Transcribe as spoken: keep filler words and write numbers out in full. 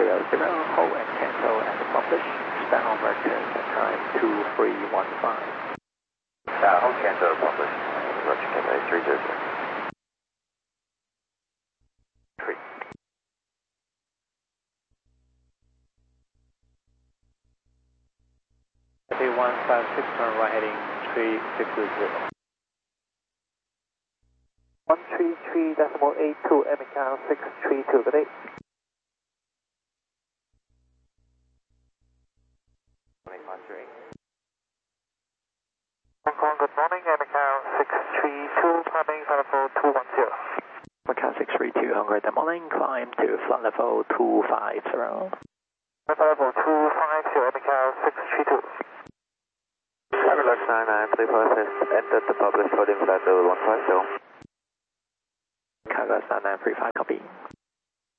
zero zero, hold and cancel and publish. Stand on record, time two three one five. Yeah, hold cancel publish. Roger, cancel three zero zero. Three. one five six, turn right heading three six zero. one three three decimal eight two, M count six three two, good day. Hong Kong, good morning, M count six three two, climbing flight level two one zero. Macau six three two, Hong Kong, good morning, climb to flight level two five zero. Flight level two five zero, M count six three two. Fabulous nine nine, three process, entered the public holding flight level one five zero. Cargo nine nine three five, copy.